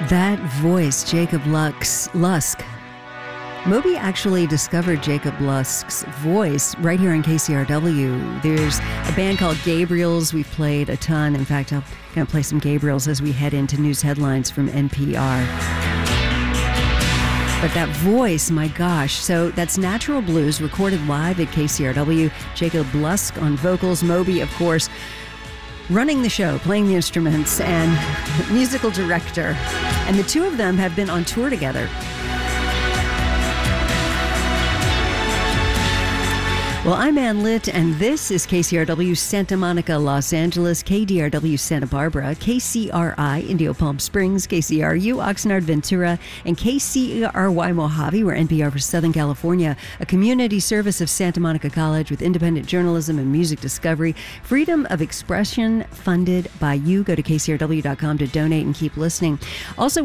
That voice, Jacob Lusk. Moby actually discovered Jacob Lusk's voice right here in KCRW. There's a band called Gabriels. We've played a ton. In fact, I'm going to play some Gabriels as we head into news headlines from NPR. But that voice, my gosh. So that's Natural Blues, recorded live at KCRW. Jacob Lusk on vocals. Moby, of course, running the show, playing the instruments, and musical director. And the two of them have been on tour together. Well, I'm Ann Litt, and this is KCRW Santa Monica, Los Angeles, KDRW Santa Barbara, KCRI Indio Palm Springs, KCRU Oxnard Ventura, and KCRY Mojave. We're NPR for Southern California, a community service of Santa Monica College with independent journalism and music discovery. Freedom of expression funded by you. Go to KCRW.com to donate and keep listening. Also,